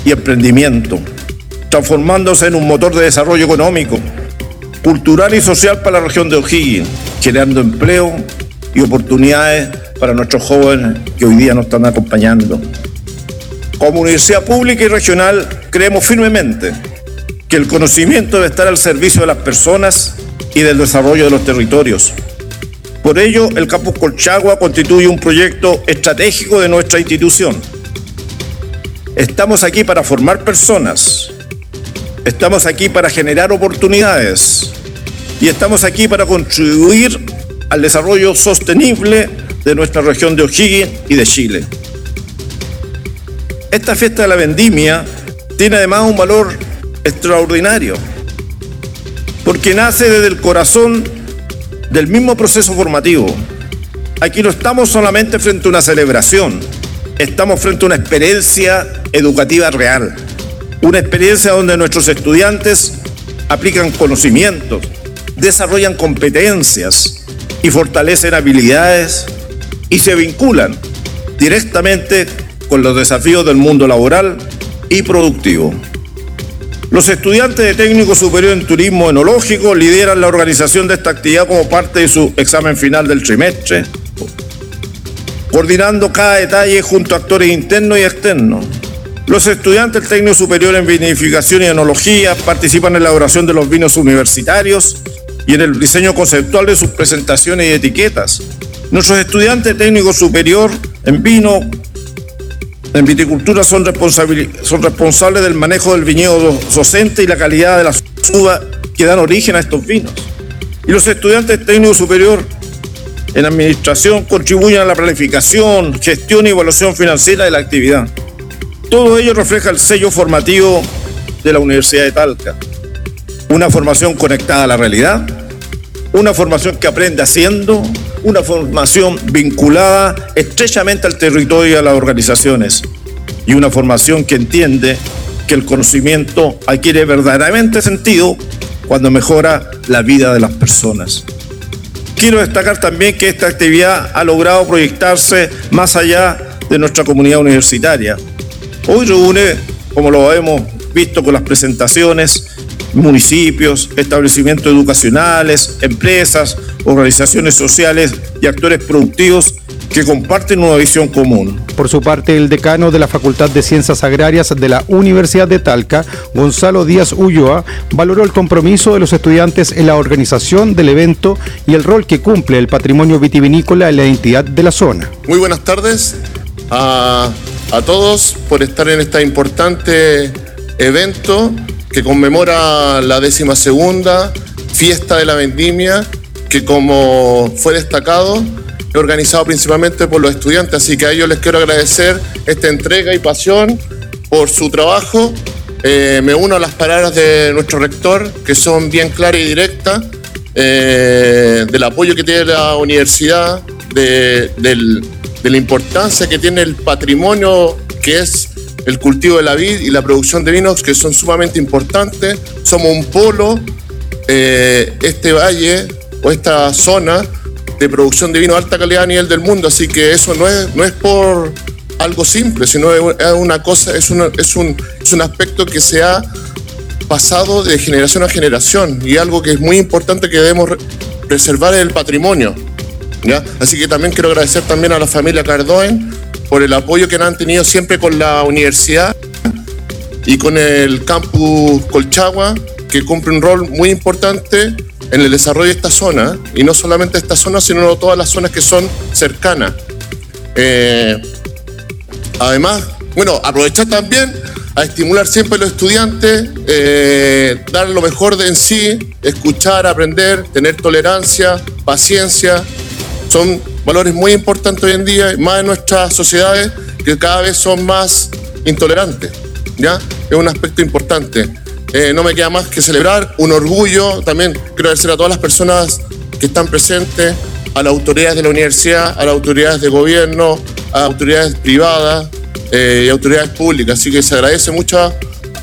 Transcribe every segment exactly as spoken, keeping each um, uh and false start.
y emprendimiento, transformándose en un motor de desarrollo económico, cultural y social para la región de O'Higgins, generando empleo y oportunidades para nuestros jóvenes que hoy día nos están acompañando. Como universidad pública y regional, creemos firmemente que el conocimiento debe estar al servicio de las personas y del desarrollo de los territorios. Por ello, el Campus Colchagua constituye un proyecto estratégico de nuestra institución. Estamos aquí para formar personas, estamos aquí para generar oportunidades y estamos aquí para contribuir al desarrollo sostenible de nuestra región de O'Higgins y de Chile. Esta fiesta de la vendimia tiene además un valor extraordinario, porque nace desde el corazón del mismo proceso formativo. Aquí no estamos solamente frente a una celebración, estamos frente a una experiencia educativa real, una experiencia donde nuestros estudiantes aplican conocimientos, desarrollan competencias y fortalecen habilidades y se vinculan directamente con los desafíos del mundo laboral y productivo. Los estudiantes de técnico superior en turismo enológico lideran la organización de esta actividad como parte de su examen final del trimestre, coordinando cada detalle junto a actores internos y externos. Los estudiantes del técnico superior en vinificación y enología participan en la elaboración de los vinos universitarios y en el diseño conceptual de sus presentaciones y etiquetas. Nuestros estudiantes de técnico superior en vino en viticultura son, son responsables del manejo del viñedo docente y la calidad de las uvas que dan origen a estos vinos. Y los estudiantes técnico superior en administración contribuyen a la planificación, gestión y evaluación financiera de la actividad. Todo ello refleja el sello formativo de la Universidad de Talca. Una formación conectada a la realidad, una formación que aprende haciendo, una formación vinculada estrechamente al territorio y a las organizaciones, y una formación que entiende que el conocimiento adquiere verdaderamente sentido cuando mejora la vida de las personas. Quiero destacar también que esta actividad ha logrado proyectarse más allá de nuestra comunidad universitaria. Hoy reúne, como lo hemos visto con las presentaciones, municipios, establecimientos educacionales, empresas, organizaciones sociales y actores productivos que comparten una visión común. Por su parte, el decano de la Facultad de Ciencias Agrarias de la Universidad de Talca, Gonzalo Díaz Ulloa, valoró el compromiso de los estudiantes en la organización del evento y el rol que cumple el patrimonio vitivinícola en la identidad de la zona. Muy buenas tardes a, a todos por estar en este importante evento que conmemora la décima segunda fiesta de la vendimia, que como fue destacado, es organizado principalmente por los estudiantes, así que a ellos les quiero agradecer esta entrega y pasión por su trabajo. Eh, me uno a las palabras de nuestro rector, que son bien claras y directas, eh, del apoyo que tiene la universidad, de, del, de la importancia que tiene el patrimonio que es el cultivo de la vid y la producción de vinos, que son sumamente importantes. Somos un polo, eh, este valle o esta zona de producción de vino de alta calidad a nivel del mundo, así que eso no es, no es por algo simple, sino es una cosa, es, una, es, un, es un aspecto que se ha pasado de generación a generación y algo que es muy importante que debemos preservar es el patrimonio, ¿ya? Así que también quiero agradecer también a la familia Cardoen por el apoyo que han tenido siempre con la universidad y con el campus Colchagua, que cumple un rol muy importante en el desarrollo de esta zona, y no solamente esta zona, sino todas las zonas que son cercanas. Eh, además, bueno, aprovechar también a estimular siempre a los estudiantes, eh, dar lo mejor de en sí, escuchar, aprender, tener tolerancia, paciencia. Son valores muy importantes hoy en día, más en nuestras sociedades que cada vez son más intolerantes, ¿ya? Es un aspecto importante. Eh, no me queda más que celebrar, un orgullo. También quiero agradecer a todas las personas que están presentes, a las autoridades de la universidad, a las autoridades de gobierno, a autoridades privadas eh, y autoridades públicas. Así que se agradece mucho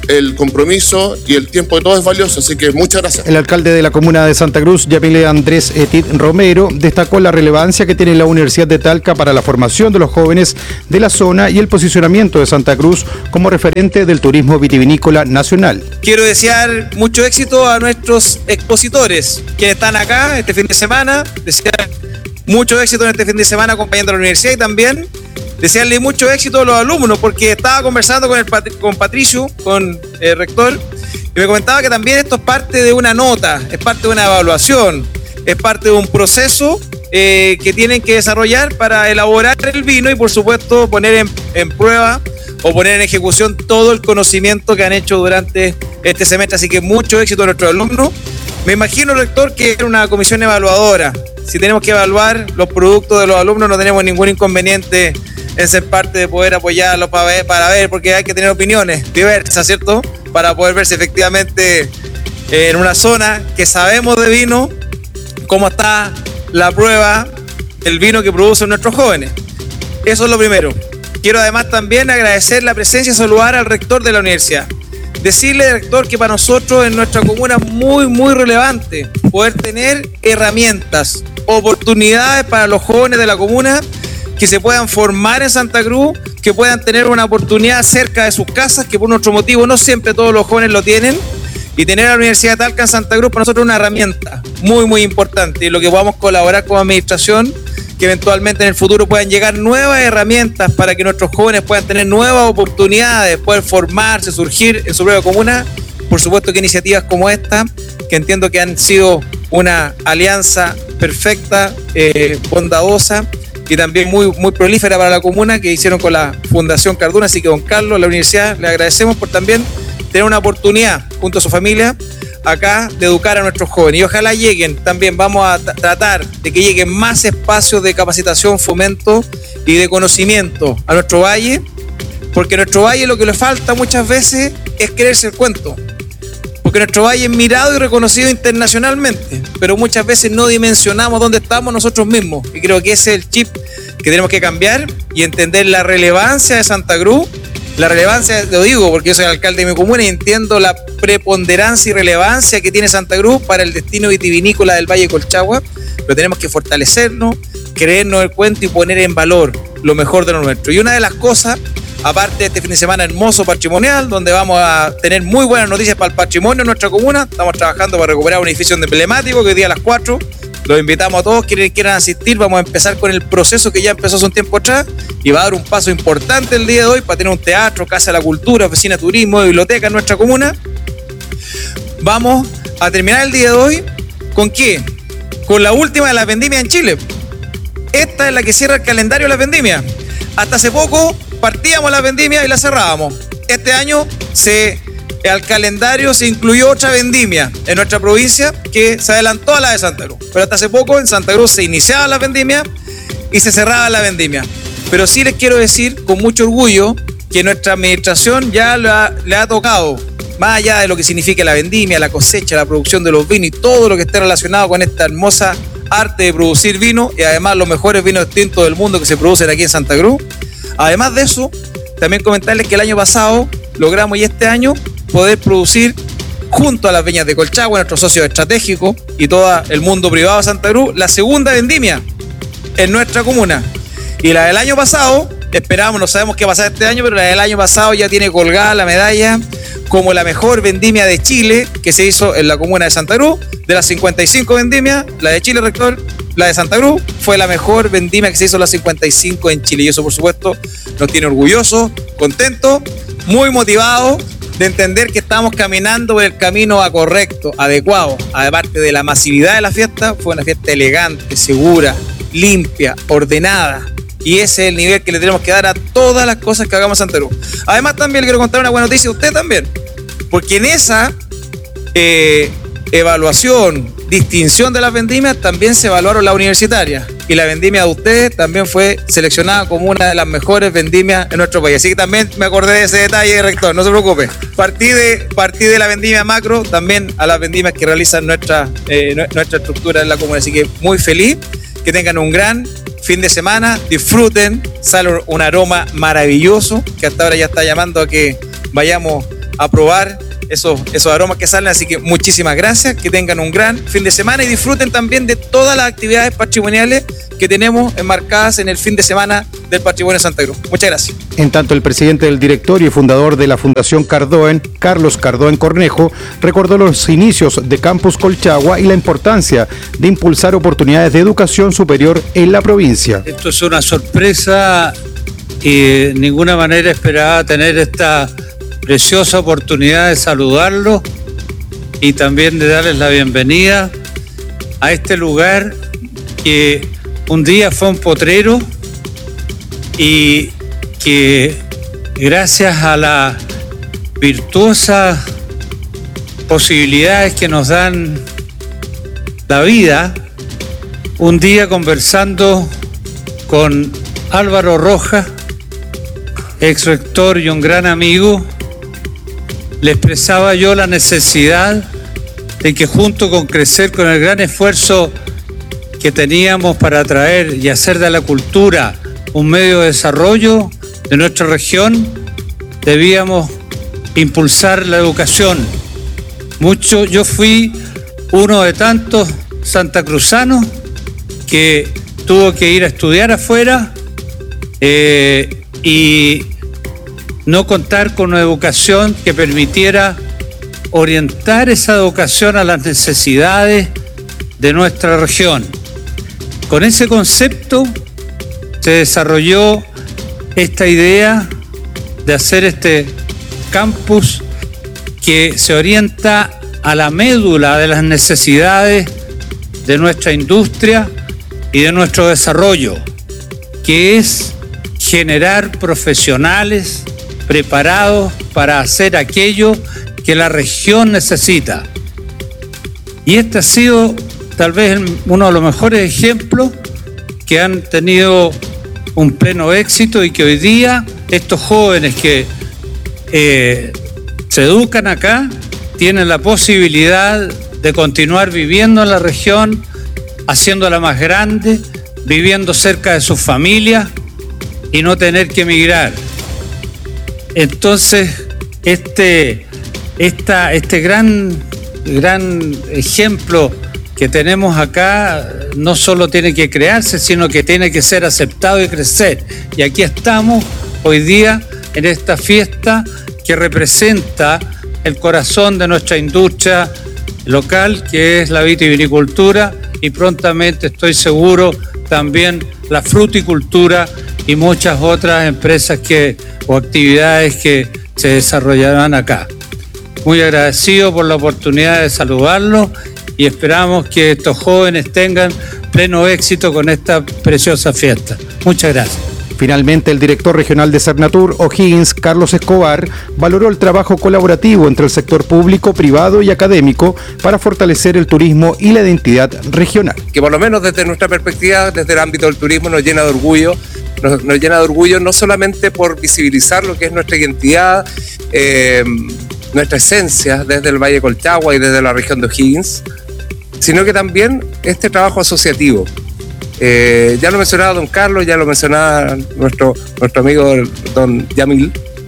el compromiso y el tiempo de todos es valioso, así que muchas gracias. El alcalde de la comuna de Santa Cruz, Yamile Andrés Etit Romero, destacó la relevancia que tiene la Universidad de Talca para la formación de los jóvenes de la zona y el posicionamiento de Santa Cruz como referente del turismo vitivinícola nacional. Quiero desear mucho éxito a nuestros expositores que están acá este fin de semana, desear mucho éxito en este fin de semana acompañando a la universidad y también desearle mucho éxito a los alumnos, porque estaba conversando con, el, con Patricio, con el rector, y me comentaba que también esto es parte de una nota, es parte de una evaluación, es parte de un proceso eh, que tienen que desarrollar para elaborar el vino y por supuesto poner en, en prueba o poner en ejecución todo el conocimiento que han hecho durante este semestre. Así que mucho éxito a nuestros alumnos. Me imagino, rector, que era una comisión evaluadora. Si tenemos que evaluar los productos de los alumnos, no tenemos ningún inconveniente en ser parte de poder apoyarlos para ver, para ver, porque hay que tener opiniones diversas, ¿cierto? Para poder ver si efectivamente eh, en una zona que sabemos de vino, cómo está la prueba del vino que producen nuestros jóvenes. Eso es lo primero. Quiero además también agradecer la presencia y saludar al rector de la universidad. Decirle, rector, que para nosotros en nuestra comuna es muy, muy relevante poder tener herramientas, oportunidades para los jóvenes de la comuna que se puedan formar en Santa Cruz, que puedan tener una oportunidad cerca de sus casas, que por nuestro motivo no siempre todos los jóvenes lo tienen, y tener a la Universidad de Talca en Santa Cruz para nosotros es una herramienta muy, muy importante, y lo que podamos colaborar como administración, que eventualmente en el futuro puedan llegar nuevas herramientas para que nuestros jóvenes puedan tener nuevas oportunidades, poder formarse, surgir en su propia comuna. Por supuesto que iniciativas como esta, que entiendo que han sido una alianza perfecta, eh, bondadosa y también muy, muy prolífera para la comuna, que hicieron con la Fundación Cardona. Así que, don Carlos, la universidad, le agradecemos por también tener una oportunidad junto a su familia acá de educar a nuestros jóvenes, y ojalá lleguen también, vamos a t- tratar de que lleguen más espacios de capacitación, fomento y de conocimiento a nuestro valle, porque a nuestro valle lo que le falta muchas veces es creerse el cuento, porque nuestro valle es mirado y reconocido internacionalmente, pero muchas veces no dimensionamos dónde estamos nosotros mismos, y creo que ese es el chip que tenemos que cambiar y entender la relevancia de Santa Cruz. La relevancia, lo digo porque yo soy el alcalde de mi comuna y entiendo la preponderancia y relevancia que tiene Santa Cruz para el destino vitivinícola del Valle Colchagua, pero tenemos que fortalecernos, creernos el cuento y poner en valor lo mejor de lo nuestro. Y una de las cosas, aparte de este fin de semana hermoso patrimonial, donde vamos a tener muy buenas noticias para el patrimonio de nuestra comuna, estamos trabajando para recuperar un edificio emblemático que hoy día a las cuatro, los invitamos a todos quienes quieran asistir. Vamos a empezar con el proceso que ya empezó hace un tiempo atrás y va a dar un paso importante el día de hoy para tener un teatro, casa de la cultura, oficina de turismo, biblioteca en nuestra comuna. Vamos a terminar el día de hoy ¿con qué? Con la última de las vendimias en Chile. Esta es la que cierra el calendario de las vendimias. Hasta hace poco partíamos las vendimias y las cerrábamos. Este año se... al calendario se incluyó otra vendimia en nuestra provincia que se adelantó a la de Santa Cruz. Pero hasta hace poco en Santa Cruz se iniciaba la vendimia y se cerraba la vendimia. Pero sí les quiero decir con mucho orgullo que nuestra administración ya le ha, le ha tocado, más allá de lo que significa la vendimia, la cosecha, la producción de los vinos y todo lo que esté relacionado con esta hermosa arte de producir vino y además los mejores vinos distintos del mundo que se producen aquí en Santa Cruz. Además de eso, también comentarles que el año pasado logramos y este año poder producir junto a las Viñas de Colchagua, nuestros socios estratégicos y todo el mundo privado de Santa Cruz, la segunda vendimia en nuestra comuna. Y la del año pasado, esperamos, no sabemos qué va a pasar este año, pero la del año pasado ya tiene colgada la medalla como la mejor vendimia de Chile que se hizo en la comuna de Santa Cruz. De las cincuenta y cinco vendimias, la de Chile, rector, la de Santa Cruz fue la mejor vendimia que se hizo en las cincuenta y cinco en Chile. Y eso, por supuesto, nos tiene orgullosos, contentos, muy motivados de entender que estamos caminando por el camino correcto, adecuado. Aparte de la masividad de la fiesta, fue una fiesta elegante, segura, limpia, ordenada. Y ese es el nivel que le tenemos que dar a todas las cosas que hagamos en Santa Cruz. Además, también le quiero contar una buena noticia a usted también. Porque en esa eh, evaluación, distinción de las vendimias, también se evaluaron las universitarias. Y la vendimia de ustedes también fue seleccionada como una de las mejores vendimias en nuestro país. Así que también me acordé de ese detalle, rector, no se preocupe. Partí de, partí de la vendimia macro también a las vendimias que realizan nuestra, eh, nuestra estructura en la comuna. Así que muy feliz, que tengan un gran fin de semana, disfruten, sale un aroma maravilloso que hasta ahora ya está llamando a que vayamos a probar esos, esos aromas que salen. Así que muchísimas gracias, que tengan un gran fin de semana y disfruten también de todas las actividades patrimoniales que tenemos enmarcadas en el fin de semana del Patrimonio de Santa Cruz. Muchas gracias. En tanto, el presidente del directorio y fundador de la Fundación Cardoen, Carlos Cardoen Cornejo, recordó los inicios de Campus Colchagua y la importancia de impulsar oportunidades de educación superior en la provincia. Esto es una sorpresa y de ninguna manera esperaba tener esta preciosa oportunidad de saludarlos y también de darles la bienvenida a este lugar que un día fue un potrero y que gracias a las virtuosas posibilidades que nos dan la vida, un día conversando con Álvaro Rojas, ex rector y un gran amigo, le expresaba yo la necesidad de que junto con crecer con el gran esfuerzo que teníamos para atraer y hacer de la cultura un medio de desarrollo de nuestra región, debíamos impulsar la educación. Mucho, yo fui uno de tantos santacruzanos que tuvo que ir a estudiar afuera eh, y no contar con una educación que permitiera orientar esa educación a las necesidades de nuestra región. Con ese concepto se desarrolló esta idea de hacer este campus que se orienta a la médula de las necesidades de nuestra industria y de nuestro desarrollo, que es generar profesionales preparados para hacer aquello que la región necesita. Y este ha sido tal vez uno de los mejores ejemplos que han tenido un pleno éxito y que hoy día estos jóvenes que eh, se educan acá tienen la posibilidad de continuar viviendo en la región, haciéndola más grande, viviendo cerca de sus familias y no tener que emigrar. Entonces, este, esta, este gran, gran ejemplo que tenemos acá no solo tiene que crearse, sino que tiene que ser aceptado y crecer. Y aquí estamos hoy día en esta fiesta que representa el corazón de nuestra industria local, que es la vitivinicultura, y prontamente estoy seguro también la fruticultura y muchas otras empresas que, o actividades que se desarrollarán acá. Muy agradecido por la oportunidad de saludarlos y esperamos que estos jóvenes tengan pleno éxito con esta preciosa fiesta. Muchas gracias. Finalmente, el director regional de Cernatur, O'Higgins, Carlos Escobar, valoró el trabajo colaborativo entre el sector público, privado y académico para fortalecer el turismo y la identidad regional. Que por lo menos desde nuestra perspectiva, desde el ámbito del turismo, nos llena de orgullo, nos, nos llena de orgullo no solamente por visibilizar lo que es nuestra identidad, eh, nuestra esencia desde el Valle Colchagua y desde la región de O'Higgins, sino que también este trabajo asociativo. Eh, ya lo mencionaba don Carlos, ya lo mencionaba nuestro, nuestro amigo don Yamil,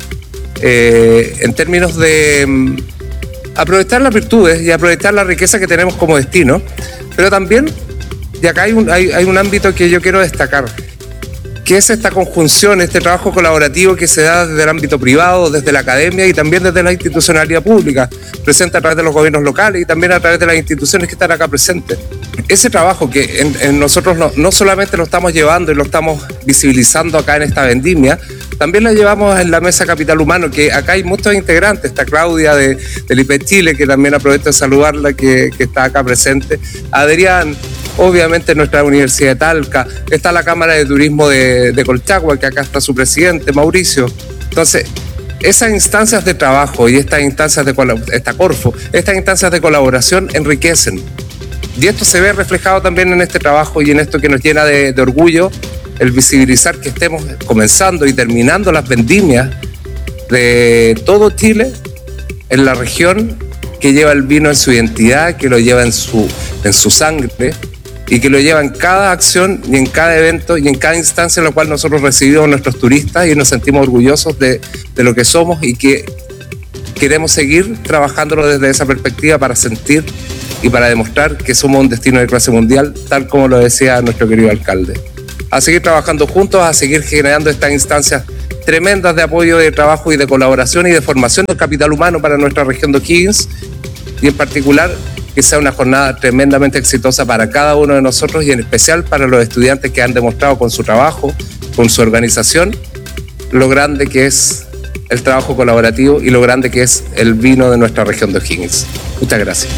eh, en términos de um, aprovechar las virtudes y aprovechar la riqueza que tenemos como destino, pero también, y acá hay un, hay, hay un ámbito que yo quiero destacar, que es esta conjunción, este trabajo colaborativo que se da desde el ámbito privado, desde la academia y también desde la institucionalidad pública, presente a través de los gobiernos locales y también a través de las instituciones que están acá presentes. Ese trabajo que en, en nosotros no, no solamente lo estamos llevando y lo estamos visibilizando acá en esta vendimia, también lo llevamos en la Mesa Capital Humano, que acá hay muchos integrantes. Está Claudia de, del I P E Chile, que también aprovecho de saludarla, que, que está acá presente. Adrián, obviamente nuestra Universidad de Talca, está la Cámara de Turismo de, de Colchagua, que acá está su presidente, Mauricio. Entonces, esas instancias de trabajo y estas instancias de esta Corfo, estas instancias de colaboración enriquecen. Y esto se ve reflejado también en este trabajo y en esto que nos llena de, de orgullo, el visibilizar que estemos comenzando y terminando las vendimias de todo Chile en la región que lleva el vino en su identidad, que lo lleva en su, en su sangre y que lo lleva en cada acción y en cada evento y en cada instancia en la cual nosotros recibimos a nuestros turistas y nos sentimos orgullosos de, de lo que somos y que queremos seguir trabajándolo desde esa perspectiva para sentir y para demostrar que somos un destino de clase mundial, tal como lo decía nuestro querido alcalde. A seguir trabajando juntos, a seguir generando estas instancias tremendas de apoyo, de trabajo y de colaboración y de formación del capital humano para nuestra región de O'Higgins, y en particular que sea una jornada tremendamente exitosa para cada uno de nosotros y en especial para los estudiantes que han demostrado con su trabajo, con su organización, lo grande que es el trabajo colaborativo y lo grande que es el vino de nuestra región de O'Higgins. Muchas gracias.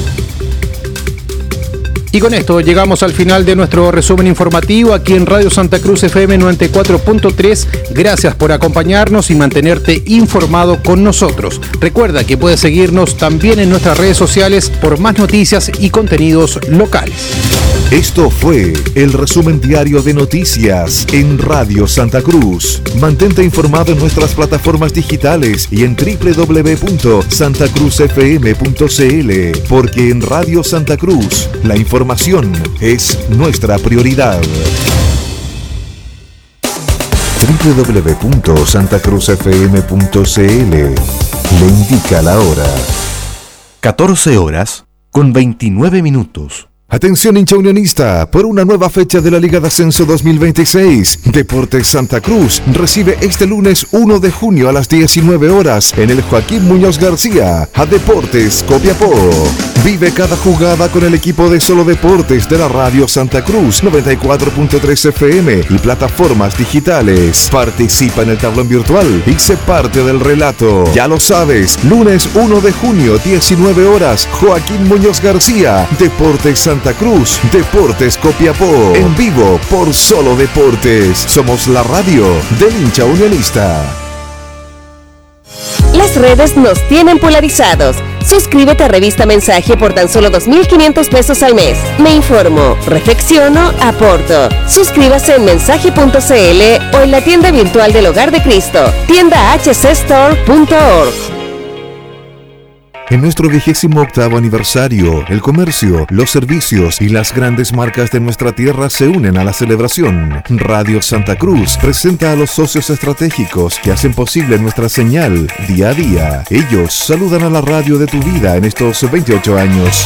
Y con esto llegamos al final de nuestro resumen informativo aquí en Radio Santa Cruz F M noventa y cuatro punto tres. Gracias por acompañarnos y mantenerte informado con nosotros. Recuerda que puedes seguirnos también en nuestras redes sociales por más noticias y contenidos locales. Esto fue el resumen diario de noticias en Radio Santa Cruz. Mantente informado en nuestras plataformas digitales y en doble u doble u doble u punto santa cruz f m punto c l, porque en Radio Santa Cruz la información es nuestra prioridad. doble u doble u doble u punto santa cruz f m punto c l le indica la hora. catorce horas con veintinueve minutos. Atención hincha unionista, por una nueva fecha de la Liga de Ascenso dos mil veintiséis, Deportes Santa Cruz recibe este lunes uno de junio a las diecinueve horas en el Joaquín Muñoz García a Deportes Copiapó. Vive cada jugada con el equipo de Solo Deportes de la Radio Santa Cruz noventa y cuatro punto tres F M y plataformas digitales. Participa en el tablón virtual y sé parte del relato. Ya lo sabes, lunes uno de junio, diecinueve horas, Joaquín Muñoz García, Deportes Santa Santa Cruz, Deportes Copiapó, en vivo por Solo Deportes. Somos la radio del hincha unionista. Las redes nos tienen polarizados. Suscríbete a Revista Mensaje por tan solo dos mil quinientos pesos al mes. Me informo, reflexiono, aporto. Suscríbase en mensaje punto c l o en la tienda virtual del Hogar de Cristo, tienda h c store punto org. En nuestro vigésimo octavo aniversario, el comercio, los servicios y las grandes marcas de nuestra tierra se unen a la celebración. Radio Santa Cruz presenta a los socios estratégicos que hacen posible nuestra señal día a día. Ellos saludan a la radio de tu vida en estos veintiocho años.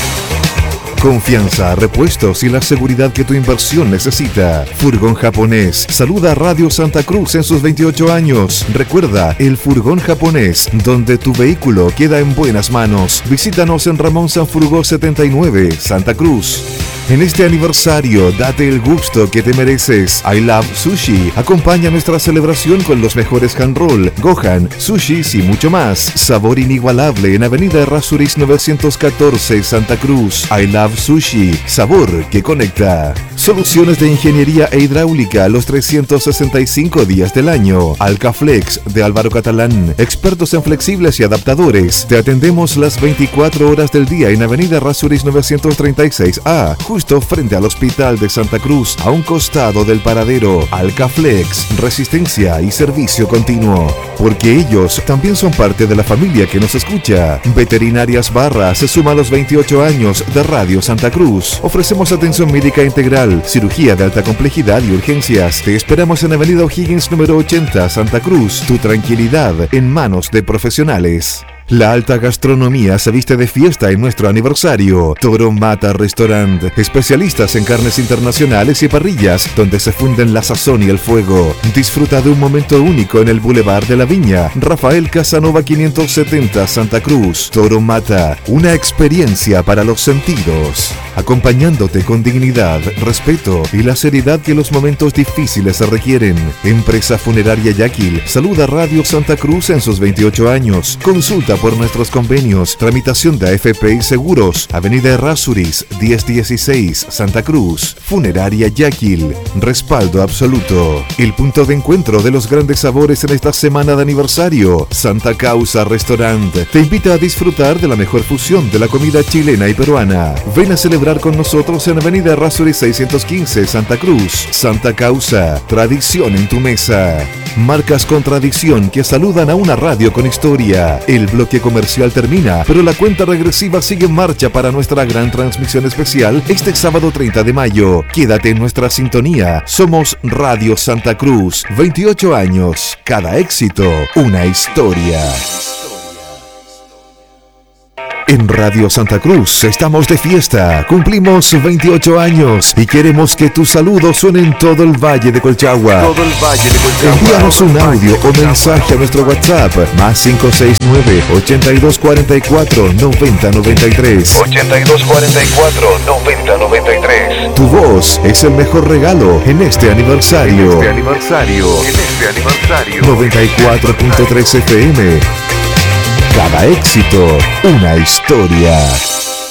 Confianza, repuestos y la seguridad que tu inversión necesita. Furgón Japonés saluda a Radio Santa Cruz en sus veintiocho años. Recuerda, el Furgón Japonés, donde tu vehículo queda en buenas manos. Visítanos en Ramón Sanfurgó setenta y nueve, Santa Cruz. En este aniversario, date el gusto que te mereces. I Love Sushi acompaña nuestra celebración con los mejores hand roll, gohan, sushis y mucho más. Sabor inigualable en Avenida Errázuriz novecientos catorce, Santa Cruz. I Love Sushi, sabor que conecta. Soluciones de ingeniería e hidráulica los trescientos sesenta y cinco días del año. Alcaflex de Álvaro Catalán, expertos en flexibles y adaptadores. Te atendemos las veinticuatro horas del día en Avenida Errázuriz novecientos treinta y seis A, justo frente al Hospital de Santa Cruz, a un costado del paradero. Alcaflex, resistencia y servicio continuo. Porque ellos también son parte de la familia que nos escucha. Veterinarias Barra se suma a los veintiocho años de Radio Santa Cruz. Ofrecemos atención médica integral, cirugía de alta complejidad y urgencias. Te esperamos en Avenida O'Higgins número ochenta, Santa Cruz. Tu tranquilidad en manos de profesionales. La alta gastronomía se viste de fiesta en nuestro aniversario. Toro Mata Restaurant, especialistas en carnes internacionales y parrillas, donde se funden la sazón y el fuego. Disfruta de un momento único en el Boulevard de la Viña, Rafael Casanova quinientos setenta, Santa Cruz. Toro Mata, una experiencia para los sentidos, acompañándote con dignidad, respeto y la seriedad que los momentos difíciles se requieren. Empresa Funeraria Yaquil saluda Radio Santa Cruz en sus veintiocho años. Consulta por nuestros convenios, tramitación de A F P y seguros. Avenida Errázuriz diez dieciséis, Santa Cruz. Funeraria Yaquil, respaldo absoluto. El punto de encuentro de los grandes sabores en esta semana de aniversario. Santa Causa Restaurant te invita a disfrutar de la mejor fusión de la comida chilena y peruana. Ven a celebrar con nosotros en Avenida Errázuriz seiscientos quince, Santa Cruz. Santa Causa, tradición en tu mesa. Marcas con tradición que saludan a una radio con historia. El bloque comercial termina, pero la cuenta regresiva sigue en marcha para nuestra gran transmisión especial este sábado treinta de mayo. Quédate en nuestra sintonía. Somos Radio Santa Cruz. veintiocho años. Cada éxito, una historia. En Radio Santa Cruz estamos de fiesta, cumplimos veintiocho años y queremos que tus saludos suenen en todo el Valle de Colchagua. Todo el Valle de Colchagua. Envíanos un audio o mensaje a nuestro WhatsApp más cinco seis nueve, ochenta y dos cuarenta y cuatro, noventa noventa y tres. ochenta y dos cuarenta y cuatro, noventa noventa y tres. Tu voz es el mejor regalo en este aniversario. En este aniversario. En este aniversario. noventa y cuatro punto tres F M. Cada éxito, una historia.